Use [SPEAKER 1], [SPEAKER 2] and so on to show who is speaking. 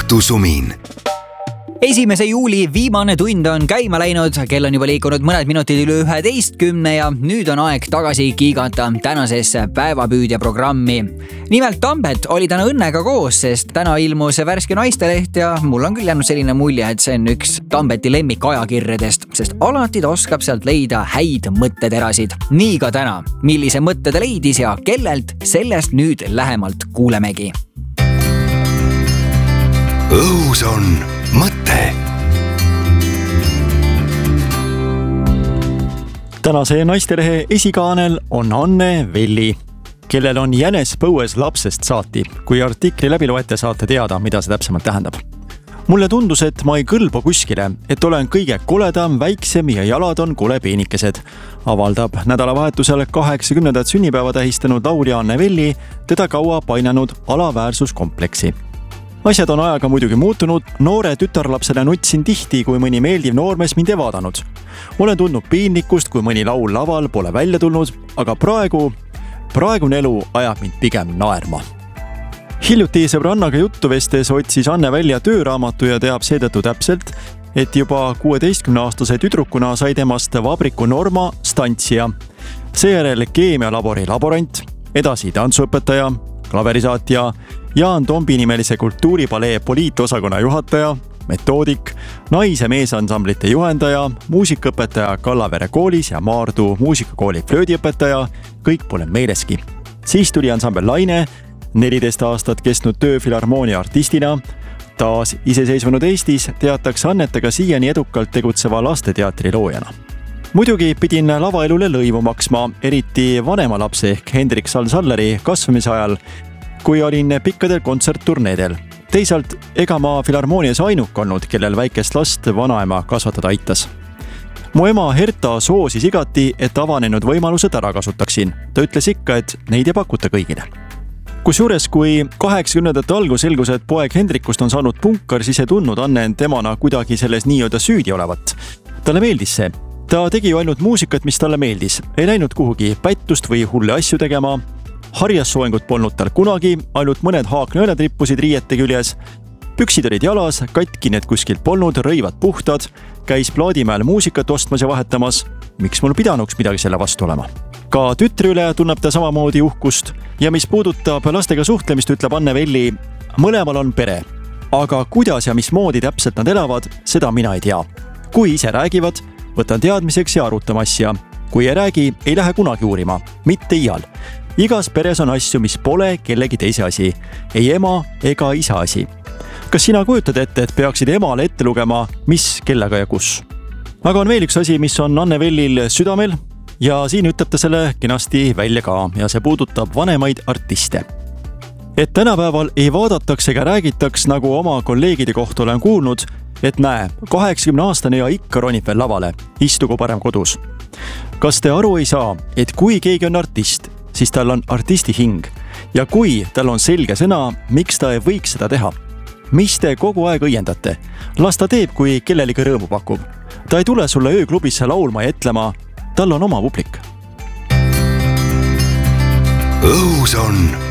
[SPEAKER 1] õhtusumin.
[SPEAKER 2] 1. juuli viimane tund on käima läinud, kell on juba liikunud mõned minutid üle 11 ja nüüd on aeg tagasi kiigata tänasesse päevapüüdja programmi. Nimelt Tambet oli täna õnnega koos, sest täna ilmus värske naisteleht ja mul on küll jäänud selline mulje, et see on üks Tambeti lemmikajakirjadest, sest alati ta oskab sealt leida häid mõtteterasid. Nii ka täna. Millise mõtte ta leidis ja kellelt, sellest nüüd lähemalt kuulemegi.
[SPEAKER 1] Õhus on mõte.
[SPEAKER 3] Tänase naistelehe esikaanel on Anne Velli, kellel on jänes põues lapsest saati. Kui artikli läbi loete, saate teada, mida see täpsemalt tähendab. Mulle tundus, et ma ei kõlba kuskile, et olen kõige koledam, väiksem ja jalad on kole peenikesed, avaldab nädalavahetusel 80. sünnipäeva tähistanud laulja Anne Velli teda kaua painanud alaväärsuskompleksi. Asjad on ajaga muidugi muutunud, noore tütarlapsele nutsin tihti, kui mõni meeldiv noormees mind ei vaadanud. Olen tundnud piinlikkust, kui mõni laul laval pole välja tulnud, aga praegune elu ajab mind pigem naerma. Hiljuti sõbrannaga juttu vestes otsis Anne välja tööraamatu ja teab seetõttu täpselt, et juba 16-aastase tüdrukuna sai temast vabriku Norma Stantsija, seejärel keemialabori laborant, edasi tantsuõpetaja, klaverisaatja, Jaan Tombi nimelise kultuuripalee poliitosakonna juhataja, metoodik, nais- ja meesansamblite juhendaja, muusikaõpetaja Kallavere koolis ja Maardu muusikakooli flöödiõpetaja, kõik pole meeleski. Siis tuli ansambel Laine, 14 aastat kestnud töö Filharmoonia artistina, taas iseseisvunud Eestis teatakse Annetega siiani edukalt tegutseva lasteteatri loojana. Muidugi pidin lavaelule lõivu maksma, eriti vanema lapse ehk Hendrik Salsalleri kasvamise ajal, kui olin pikkadel kontsertturneedel. Teisalt, ega ma Filharmoonias ainuk olnud, kellel väikest last vanaema kasvatada aitas. Mu ema Herta soosis igati, et avanenud võimalused ära kasutaksin. Ta ütles ikka, et neid ei pakuta kõigile. Kusjuures, kui 80-ndate algus selgus, et poeg Hendrikust on saanud punkar, siis ei tundnud Anne end temana kuidagi selles nii-öelda süüdi olevat. Talle meeldis see. Ta tegi ju ainult muusikat, mis talle meeldis. Ei läinud kuhugi pättust või hulle asju tegema. Harjassooengut polnud tal kunagi, ainult mõned haaknõelad rippusid riiete küljes. Püksid olid jalas, katki need kuskilt polnud, rõivad puhtad, käis Plaadimäel muusikat ostmas ja vahetamas. Miks mul pidanuks midagi selle vastu olema? Ka tütri üle tunneb ta samamoodi uhkust ja mis puudutab lastega suhtlemist, ütleb Anne Velli, mõlemal on pere. Aga kuidas ja mismoodi täpselt nad elavad, seda mina ei tea. Kui ise räägivad, võtan teadmiseks ja arutame asja. Kui ei räägi, ei lähe kunagi uurima, mitte iial. Igas peres on asju, mis pole kellegi teise asi, ei ema ega isa asi. Kas sina kujutad ette, et peaksid emale ette lugema, mis, kellega ja kus? Aga on veel üks asi, mis on Anne Vellil südamel ja siin ütleb ta selle kenasti välja ka ja see puudutab vanemaid artiste. Et tänapäeval ei vaadataks ega räägitaks, nagu oma kolleegide kohta olen kuulnud, et näe, 80-aastane ja ikka ronib veel lavale, istugu parem kodus. Kas te aru ei saa, et kui keegi on artist, siis tal on artisti hing ja kui tal on selge sõna, miks ta ei võiks seda teha? Mis te kogu aeg õiendate? Las ta teeb, kui kellelegi rõõmu pakub. Ta ei tule sulle ööklubisse laulma ja etlema, tal on oma publik.
[SPEAKER 1] Õhus on